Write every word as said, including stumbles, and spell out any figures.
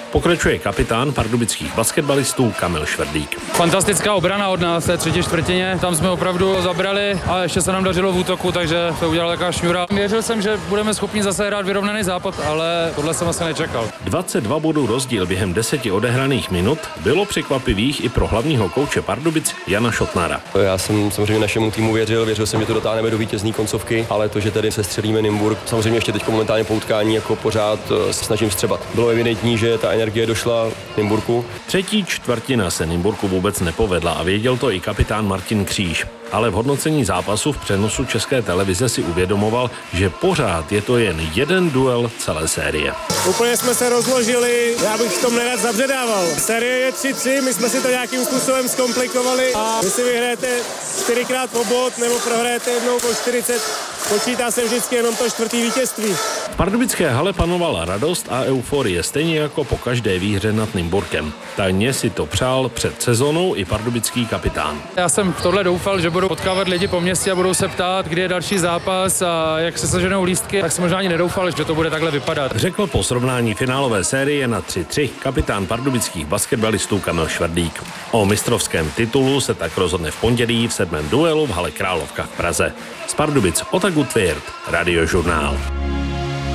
Pokračuje kapitán pardubických basketbalistů Kamil Švrdík. Fantastická obrana od nás v té třetí čtvrtině, tam jsme opravdu zabrali, ale ještě se nám dařilo v útoku, takže to udělala taková šňůra. Věřil jsem, že budeme schopni zase hrát vyrovnaný zápas, ale tohle jsem asi nečekal. dvacet dva bodů rozdíl během deseti odehraných minut bylo překvapivých i pro hlavního kouče Pardubic Jana Šotnara. Já jsem samozřejmě našemu týmu věřil, věřil jsem, že to dotáhneme do vítězné koncovky, ale to, že tady se střelíme Nymburk, samozřejmě ještě teď momentálně po utkání jako pořád se snažím střebat. Bylo evidentní, že ta energie došla Nymburku. Třetí čtvrtina se Nymburku vůbec nepovedla a věděl to i kapitán Martin Kříž. Ale v hodnocení zápasu v přenosu České televize si uvědomoval, že pořád je to jen jeden duel celé série. Úplně jsme se rozložili, já bych v tom nerad zabředával. Série je tři tři, my jsme si to nějakým způsobem zkomplikovali a vy si vyhrajete čtyřikrát po bod nebo prohrajete jednou po čtyřicet. Počítá se vždycky jenom to čtvrtý vítězství. V pardubické hale panovala radost a euforie, stejně jako po každé výhře nad Nymburkem. Tajně si to přál před sezónou i pardubický kapitán. Já jsem v tohle doufal, že budou potkávat lidi po městě a budou se ptát, kdy je další zápas a jak se seženou lístky, tak jsem možná ani nedoufal, že to bude takhle vypadat. Řekl po srovnání finálové série na tři tři kapitán pardubických basketbalistů Kamil Švrdík. O mistrovském titulu se tak rozhodne v pondělí v sedmém duelu v hale Královka v Praze. Z Pardubic Otaku Tvěrt, Radiožurnál.